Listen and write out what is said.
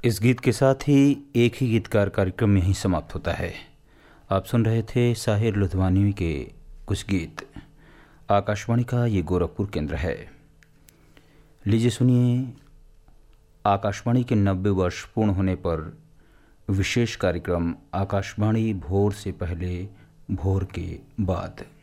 इस गीत के साथ ही एक ही गीतकार कार्यक्रम यहीं समाप्त होता है। आप सुन रहे थे साहिर लुधियानवी के कुछ गीत। आकाशवाणी का ये गोरखपुर केंद्र है। लीजिए सुनिए आकाशवाणी के 90 वर्ष पूर्ण होने पर विशेष कार्यक्रम आकाशवाणी भोर से पहले भोर के बाद।